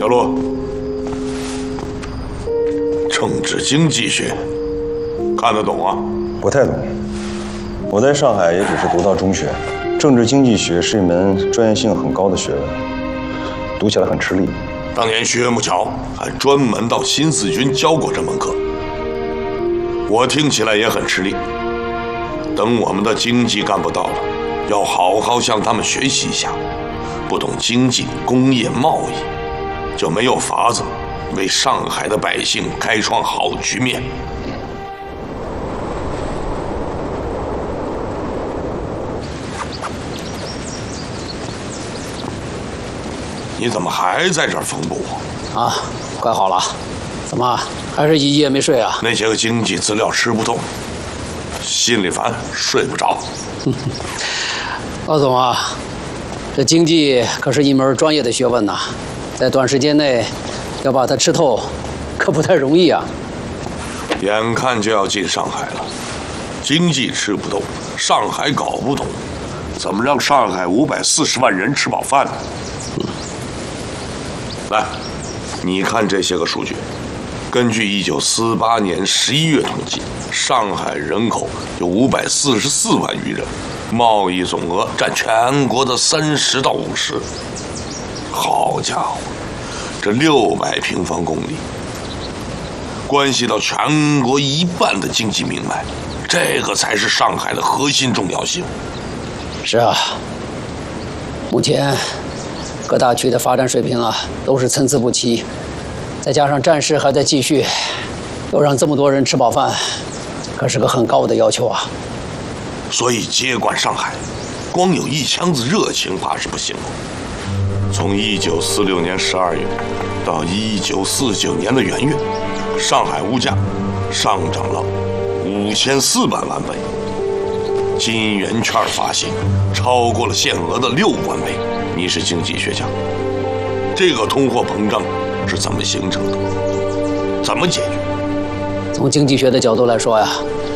小陆，政治经济学看得懂啊？ 不太懂。我在上海也只是读到中学。政治经济学是一门专业性很高的学问，读起来很吃力。 当年薛木桥还专门到新四军教过这门课，我听起来也很吃力。等我们的经济干部到了，要好好向他们学习一下。不懂经济、工业、贸易，就没有法子为上海的百姓开创好局面。你怎么还在这儿缝补？ 啊，快好了，怎么还是一夜没睡啊？ 那些个经济资料吃不动，心里烦，睡不着。 高总啊，这经济可是一门专业的学问呐，在短时间内要把它吃透，可不太容易啊。 眼看就要进上海了，经济吃不动，上海搞不懂，怎么让上海540万人吃饱饭呢？来，你看这些个数据。根据1948年11月统计，上海人口有544万余人，贸易总额占全国的30到50%。好家伙，这600平方公里，关系到全国1半的经济命脉，这个才是上海的核心重要性。 是啊，目前各大区的发展水平啊都是参差不齐，再加上战事还在继续，要让这么多人吃饱饭，可是个很高的要求啊。 所以接管上海，光有一腔子热情怕是不行了。从1946年12月到1949年的元月，上海物价上涨了5400万倍，金圆券发行超过了限额的6万倍。你是经济学家，这个通货膨胀是怎么形成的？怎么解决？ 从经济学的角度来说呀，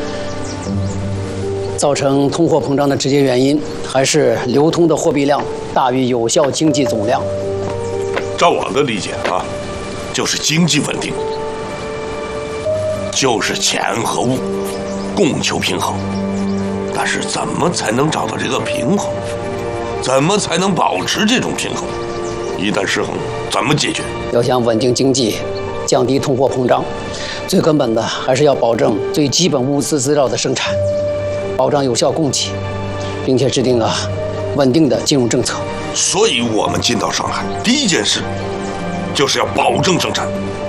造成通货膨胀的直接原因还是流通的货币量大于有效经济总量。 照我的理解啊，就是经济稳定，就是钱和物供求平衡。但是怎么才能找到这个平衡？怎么才能保持这种平衡？一旦失衡，怎么解决？ 要想稳定经济，降低通货膨胀，最根本的还是要保证最基本物资资料的生产，保障有效供给，并且制定稳定的金融政策。 所以我们进到上海，第一件事就是要保证生产。